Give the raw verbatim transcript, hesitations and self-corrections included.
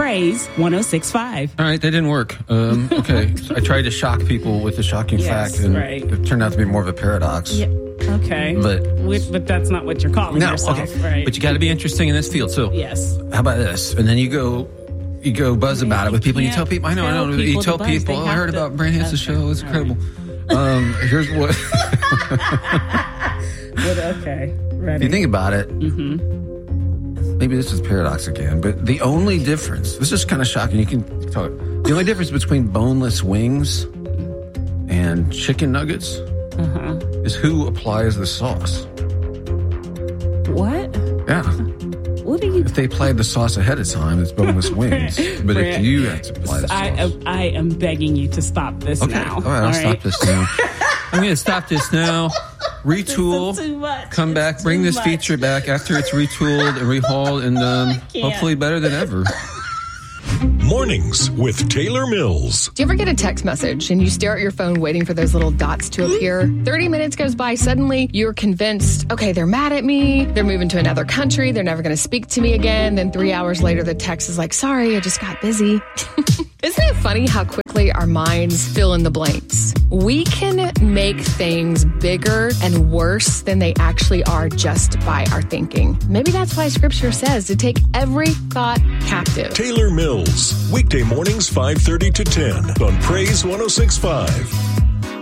Praise one oh six point five. All right, that didn't work. Um, okay, so I tried to shock people with a shocking Yes, fact, and right. it turned out to be more of a paradox. Yeah. Okay. But- Which, but that's not what you're calling No, yourself, okay. right? But you got to be interesting in this field. So, Yes. how about this? And then you go, you go buzz about it with people. You can't tell people. I know, I tell know. You people tell to buzz. people. They Oh, I have heard to- about Brand Hansen's Okay. show. It's All incredible. Um, here's what. What, okay. Ready. If you think about it, mm-hmm. maybe this is paradox again, but the only difference, this is kind of shocking. You can talk. The only difference between boneless wings and chicken nuggets Uh-huh. is who applies the sauce. What? Yeah. What are you If they applied the sauce ahead of time, it's boneless wings. But if Brand- you have to apply the sauce. I, I am begging you to stop this Okay. now. All right, I'll stop this now. I'm going to stop this now. Retool. This is too much. Come It's back. Bring too this much. feature back after it's retooled and rehauled and um, can't. hopefully better than ever. Mornings with Taylor Mills. Do you ever get a text message and you stare at your phone waiting for those little dots to appear? thirty minutes goes by, suddenly you're convinced, okay, they're mad at me, they're moving to another country, they're never going to speak to me again. Then three hours later, the text is like, sorry, I just got busy. Isn't it funny how quickly our minds fill in the blanks? We can make things bigger and worse than they actually are just by our thinking. Maybe that's why Scripture says to take every thought captive. Taylor Mills. Weekday mornings five thirty to ten on Praise one oh six point five.